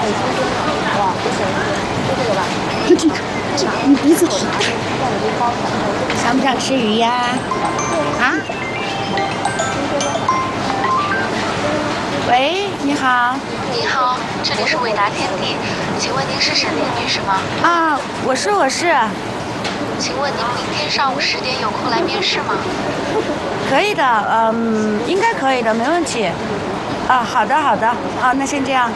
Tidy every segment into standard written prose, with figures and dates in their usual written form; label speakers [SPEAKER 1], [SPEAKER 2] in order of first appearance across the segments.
[SPEAKER 1] 哇，不行，就这个吧。你鼻子好大。
[SPEAKER 2] 想不想吃鱼呀？啊？喂，你好。
[SPEAKER 3] 你好，这里是伟达天地，请问您是沈丽女士吗？
[SPEAKER 2] 啊，我是。
[SPEAKER 3] 请问您明天上午10点有空来面试吗？
[SPEAKER 2] 可以的，应该可以的，没问题。啊，好的，啊，那先这样。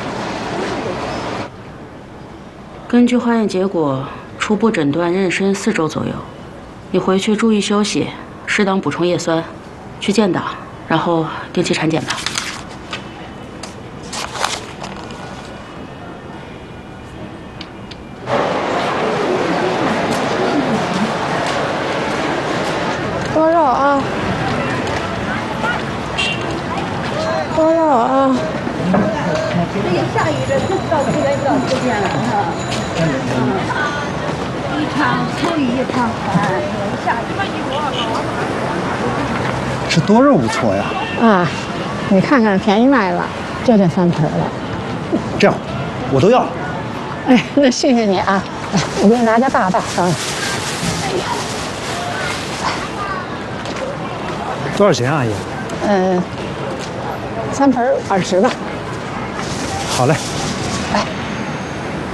[SPEAKER 2] 根据化验结果，初步诊断妊娠4周左右。你回去注意休息，适当补充叶酸，去建档，然后定期产检吧。
[SPEAKER 1] 多肉啊，多肉啊。
[SPEAKER 4] 这个下雨的到这边到这边了哈。一场秋雨一场寒，下雨。
[SPEAKER 5] 这多肉不错呀。
[SPEAKER 1] 啊，你看看便宜卖了，就这3盆了。
[SPEAKER 5] 这样，我都要。
[SPEAKER 1] 哎，那谢谢你啊，我给你拿个大的啊。
[SPEAKER 5] 多少钱啊，阿姨
[SPEAKER 1] 3盆20吧。
[SPEAKER 5] 好嘞。